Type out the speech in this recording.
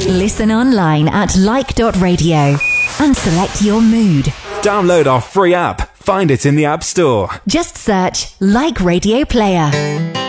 Listen online at like.radio and select your mood. Download our free app. Find it in the App Store. Just search Like Radio Player.